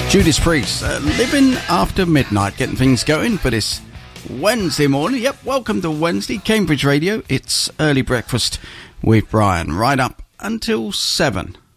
Judas Priest, living after midnight, getting things going for this Wednesday morning. Yep, welcome to Wednesday, Cambridge Radio. It's early breakfast with Brian, right up until 7.